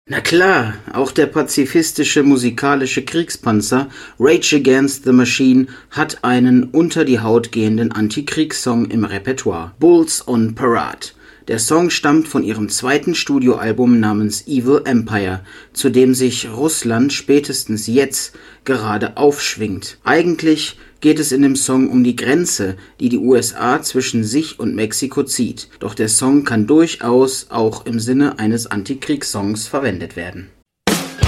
Na klar, auch der pazifistische musikalische Kriegspanzer Rage Against the Machine hat einen unter die Haut gehenden Antikriegssong im Repertoire: Bulls on Parade. Der Song stammt von ihrem zweiten Studioalbum namens Evil Empire, zu dem sich Russland spätestens jetzt gerade aufschwingt. Eigentlich geht es in dem Song um die Grenze, die die USA zwischen sich und Mexiko zieht. Doch der Song kann durchaus auch im Sinne eines Antikriegssongs verwendet werden.